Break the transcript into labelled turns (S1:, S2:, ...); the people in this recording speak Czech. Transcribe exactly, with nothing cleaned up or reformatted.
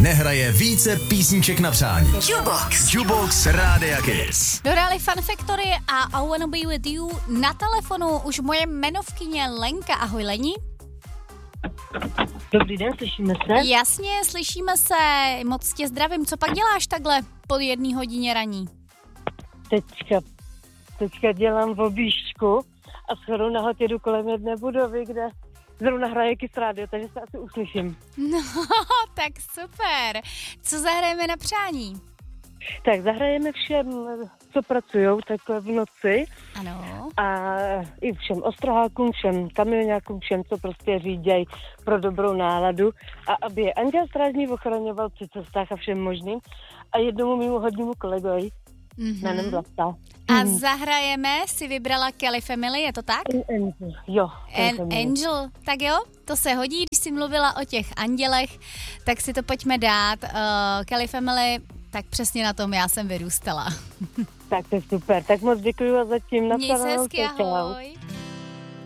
S1: nehraje více písniček na přání. Jukebox. Jukebox Rádia Kiss.
S2: Dohrali Fun Factory a I Wanna Be With You. Na telefonu už moje jmenovkyně Lenka. Ahoj, Leni.
S3: Dobrý den, slyšíme se?
S2: Jasně, slyšíme se. Moc tě zdravím. Co pak děláš takhle po jedné hodině raní?
S3: Teďka, teďka dělám v objížďku a shodou náhod jedu kolem jedné budovy, kde zrovna hraje Kiss Radio, takže se asi uslyším.
S2: No, tak super. Co zahrajeme na přání?
S3: Tak zahrajeme všem, co pracujou takhle v noci.
S2: Ano.
S3: A i všem ostrahákům, všem kamionákům, všem, co prostě řídějí pro dobrou náladu. A aby je anděl strážný ochraňoval při cestách a všem možným. A jednomu mimo hodnímu kolegovi, mm-hmm. jménem Vlasta.
S2: A
S3: mm.
S2: zahrajeme, si vybrala Kelly Family, je to tak?
S3: Angel, jo.
S2: An- Angel, tak jo, to se hodí, když jsi mluvila o těch andělech, tak si to pojďme dát. Uh, Kelly Family, tak přesně na tom já jsem vyrůstala.
S3: Tak to je super, tak moc děkuji a zatím.
S2: Měj se hezky, ahoj.